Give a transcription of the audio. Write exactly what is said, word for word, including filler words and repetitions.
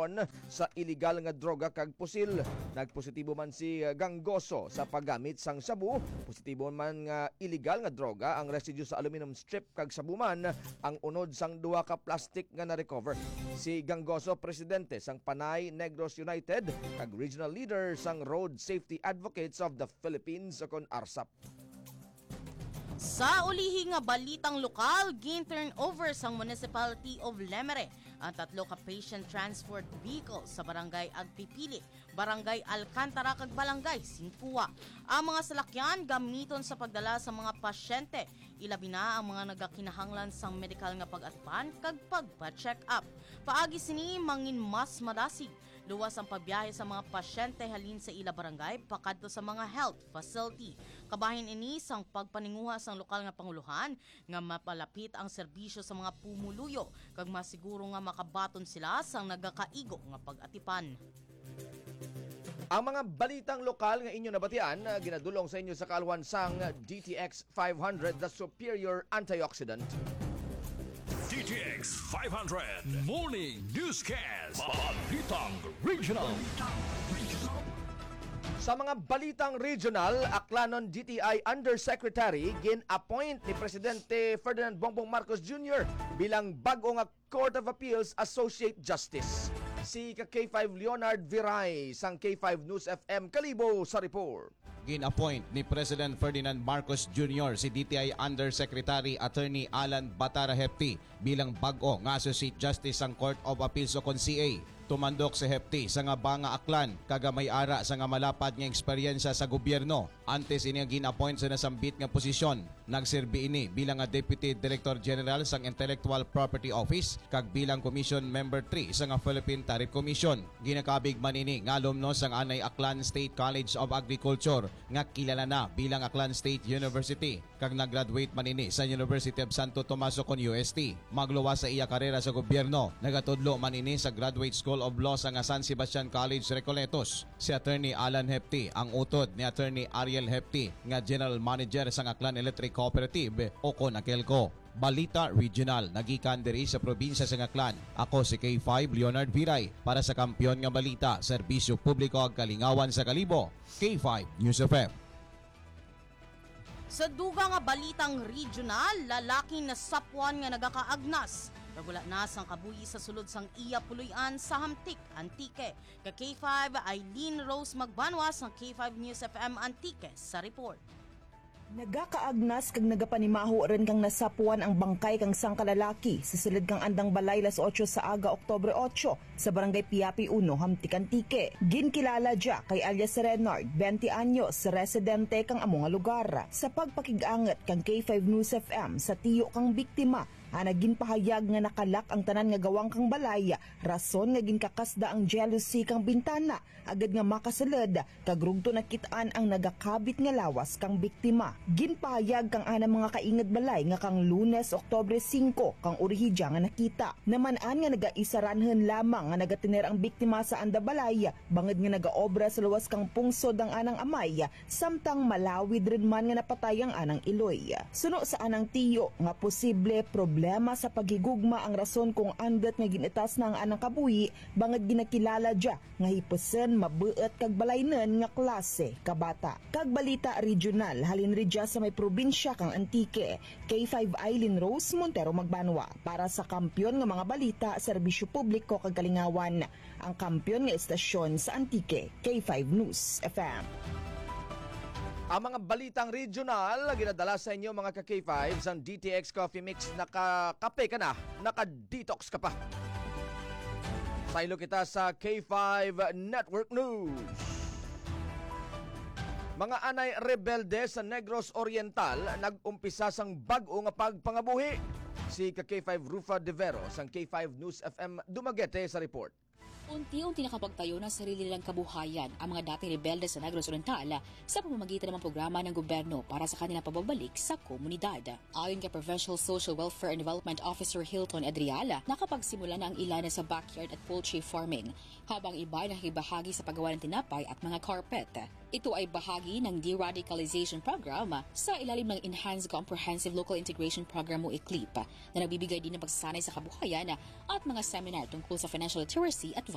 konsumisyon sa illegal nga droga kag pusil. Nagpositibo man si Gangoso sa paggamit sang sabu. Positibo man nga illegal nga droga ang residue sa aluminum strip kag sabuman ang unod sang duha ka plastic nga na-recover. Si Gangoso, presidente sang Panay Negros United kag regional leader sang Road Safety Advocates of the Philippines kon A R S A P. Sa ulihi nga balitang lokal, gin-turn over sang Municipality of Lemere ang tatlo ka patient transport vehicle sa Barangay Agpipili, Barangay Alcantara kag Barangay Singpua. Ang mga salakyan gamiton sa pagdala sa mga pasyente, ilabi na ang mga nagakinahanglan sang medical nga pag-atpan kag pagpa-check up. Paagi sini mangin mas madasig. Luwas ang pagbiyahe sa mga pasyente halin sa ila barangay pakadto sa mga health facility. Kabahin ini sang pagpaninguha sang lokal nga panguluhan nga mapalapit ang serbisyo sa mga pumuluyo kag masiguro nga makabaton sila sang nagakaigo nga pag-atipan. Ang mga balitang lokal nga inyo nabatian uh, ginadulong sa inyo sa kalwan sang D T X five hundred, the superior antioxidant. D T X five hundred Morning Newscast. Balitang Regional. Sa mga balitang regional, aklanon D T I Undersecretary gin-appoint ni Presidente Ferdinand Bongbong Marcos Junior bilang bago nga Court of Appeals Associate Justice. Si K five Leonard Viray sang K five News F M Kalibo sa report. Gin-appoint ni President Ferdinand Marcos Junior si D T I Undersecretary Attorney Alan Batara-Hepti bilang bago nga Associate Justice sang Court of Appeals o kon C A. Tumandok si Hepti sa nga banga aklan kagamay ara sa nga malapad nga eksperyensya sa gobyerno. Antes ini gin-appoint sa nasambit nga posisyon. Nagserbi ini bilang nga Deputy Director General sang Intellectual Property Office kag bilang Commission Member three sa nga Philippine Tariff Commission. Ginakabig man ini nga alumno sang Anay Aklan State College of Agriculture nga kilala na bilang Aklan State University kag nag-graduate man ini sa University of Santo Tomaso kon U S T. Magluwas sa iya karera sa gobyerno. Nagatudlo man ini sa Graduate School of Law sa San Sebastian College Recoletos. Si Attorney Alan Hepti ang utod ni Attorney Ariel Hepti nga General Manager sa Aklan Electric Cooperative o kon Akelco. Balita Regional, nagikan diri sa probinsya sa Aklan. Ako si K five Leonard Viray para sa Kampiyon nga Balita, Serbisyo Publiko ag Kalingawan sa Kalibo. K five News F M. Sa duga nga balitang regional, lalaking na sapwan nga nagakaagnas. Nagula na sang kabuhi sa sulod sang iya puluyan sa Hamtik, Antique. Ka K five, Eileen Rose Magbanwas ng K five News F M Antique sa report. Nagakaagnas kag nagapanimaho rin kang nasapuan ang bangkay kang sang kalalaki sa silid kang andang balay las otso sa aga Oktubre otso sa Barangay Piapi uno, Hamtik, Antique. Ginkilala dya kay alias Renard, twenty anyos, residente kang among lugar. Sa pagpakigangat kang K five News F M sa tiyo kang biktima, anagin pahayag nga nakalak ang tanan nga gawang kang balay, rason nga ginkakasda ang jealousy kang bintana, agad nga makasalad, kag rugto nakitaan ang nagakabit nga lawas kang biktima. Ginpahayag kang ana mga kaingad balay nga kang Lunes, Oktubre five, kang urihidya nga nakita. Naman-an nga nagaisaranhan lamang nga nagatiner ang biktima sa anda balay, bangad nga nagaobra sa luwas kang pungsod ang anang amay, samtang malawid rin man nga napatay ang anang iloy. Suno sa anang tiyo nga posible problema Problema sa paghigugma ang rason kung andat nga ginitas na ang anang kabuhi bangad ginakilala dya nga hipusen mabuet kag balaynen nga klase kabata. Kag balita regional halin ridya sa may probinsya kang Antique. K five Eileen Rose Montero Magbanwa para sa Kampiyon nga mga balita, Serbisyo Publiko kag Kalingawan. Ang kampiyon nga estasyon sa Antique, K five News F M. Ang mga balitang regional, ginadala sa inyo mga ka-K five sa D T X Coffee Mix. Nakakape ka na, naka-detox ka pa. Saylo kita sa K five Network News. Mga anay rebelde sa Negros Oriental nag-umpisa sang bag-o nga pagpangabuhi. Si ka-K five Rufa De Vero sang K five News F M Dumaguete sa report. Unti-unti nakapagtayo ng sarili nilang kabuhayan ang mga dating rebelde sa Negros Oriental sa pamamagitan ng mga programa ng gobyerno para sa kanilang pababalik sa komunidad. Ayon kay Provincial Social Welfare and Development Officer Hilton Adriala, nakapagsimula na ang ilan sa backyard at poultry farming, habang iba ay nakibahagi sa paggawa ng tinapay at mga carpet. Ito ay bahagi ng de-radicalization program sa ilalim ng Enhanced Comprehensive Local Integration Program o I C L I P na nagbibigay din ng pagsanay sa kabuhayan at mga seminar tungkol sa financial literacy at